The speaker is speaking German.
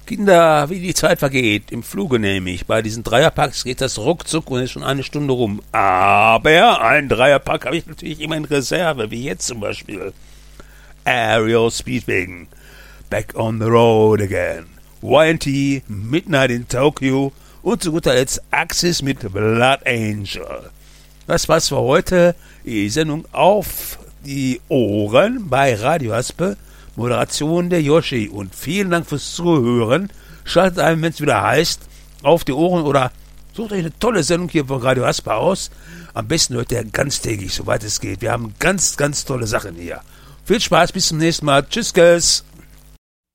Kinder, wie die Zeit vergeht, im Fluge nämlich. Bei diesen Dreierpacks geht das ruckzuck und ist schon eine Stunde rum. Aber einen Dreierpack habe ich natürlich immer in Reserve, wie jetzt zum Beispiel. Aerial Speedwagon, Back on the Road Again, Y&T, Midnight in Tokyo und zu guter Letzt Axis mit Blood Angel. Das war's für heute. Die Sendung auf die Ohren bei Radio Haspe. Moderation der Yoshi. Und vielen Dank fürs Zuhören. Schaltet ein, wenn es wieder heißt, auf die Ohren oder sucht euch eine tolle Sendung hier von Radio Haspe aus. Am besten hört ihr ganztägig, soweit es geht. Wir haben ganz, ganz tolle Sachen hier. Viel Spaß, bis zum nächsten Mal. Tschüss, Guys.